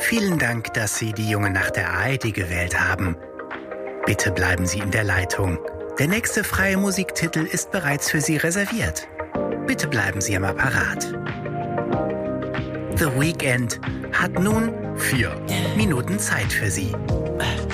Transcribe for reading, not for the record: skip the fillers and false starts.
Vielen Dank, dass Sie die junge Nacht der ARD gewählt haben. Bitte bleiben Sie in der Leitung. Der nächste freie Musiktitel ist bereits für Sie reserviert. Bitte bleiben Sie am Apparat. The Weeknd hat nun 4 Minuten Zeit für Sie.